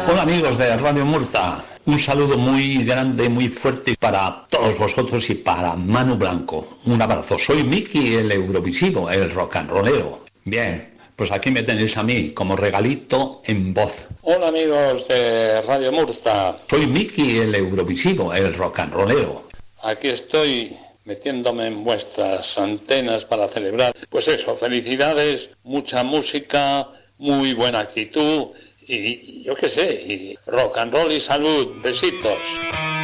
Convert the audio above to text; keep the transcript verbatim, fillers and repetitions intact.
Hola amigos de Radio Murcia, un saludo muy grande, muy fuerte para todos vosotros y para Manu Blanco. Un abrazo, soy Miki, el Eurovisivo, el rock and rollero. Bien, pues aquí me tenéis a mí como regalito en voz. Hola amigos de Radio Murcia. Soy Miki, el Eurovisivo, el rock and rollero. Aquí estoy metiéndome en vuestras antenas para celebrar, pues eso, felicidades, mucha música, muy buena actitud y yo qué sé, y rock and roll y salud. Besitos.